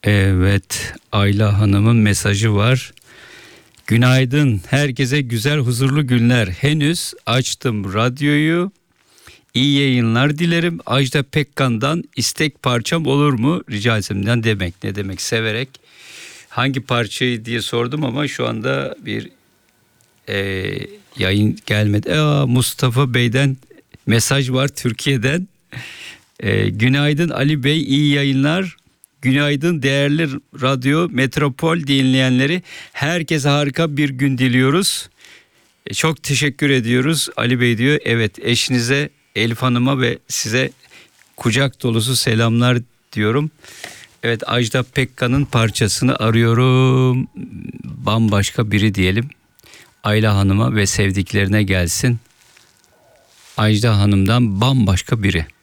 Evet, Ayla Hanım'ın mesajı var. Günaydın, herkese güzel huzurlu günler. Henüz açtım radyoyu. İyi yayınlar dilerim. Ajda Pekkan'dan istek parçam olur mu? Rica etsem. Ne demek severek. Hangi parçayı diye sordum ama şu anda bir yayın gelmedi. Mustafa Bey'den mesaj var Türkiye'den. Günaydın Ali Bey, iyi yayınlar. Günaydın değerli Radyo Metropol dinleyenleri. Herkese harika bir gün diliyoruz. Çok teşekkür ediyoruz Ali Bey diyor. Evet, eşinize, Elif Hanım'a ve size kucak dolusu selamlar diyorum. Evet, Ajda Pekkan'ın parçasını arıyorum. Bambaşka biri diyelim. Ayla Hanım'a ve sevdiklerine gelsin. Ajda Hanım'dan bambaşka biri.